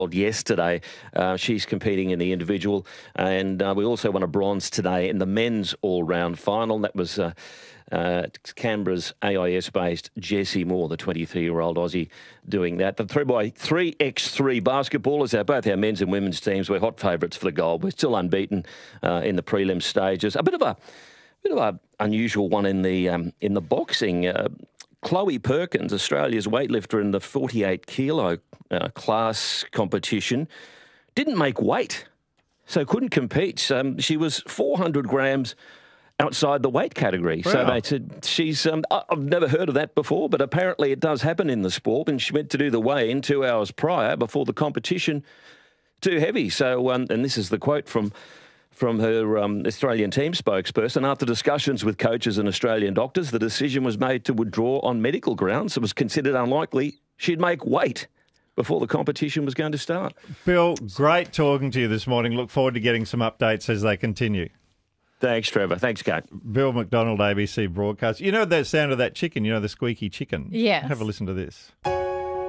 yesterday. She's competing in the individual, and we also won a bronze today in the men's all-round final. That was Canberra's AIS-based Jessie Moore, the 23-year-old Aussie, doing that. The 3x3 basketballers, both our men's and women's teams, we're hot favourites for the gold. We're still unbeaten in the prelim stages. A bit of a unusual one in the boxing. Chloe Perkins, Australia's weightlifter in the 48 kilo class competition, didn't make weight, so couldn't compete. She was 400 grams outside the weight category. Wow. So they said she's, I've never heard of that before, but apparently it does happen in the sport, and she went to do the weigh-in 2 hours prior before the competition. Too heavy. So, and this is the quote from her Australian team spokesperson. After discussions with coaches and Australian doctors, the decision was made to withdraw on medical grounds. It was considered unlikely she'd make weight before the competition was going to start. Bill, great talking to you this morning. Look forward to getting some updates as they continue. Thanks, Trevor. Thanks, Kate. Bill McDonald, ABC Broadcast. You know that sound of that chicken, the squeaky chicken? Yes. Have a listen to this.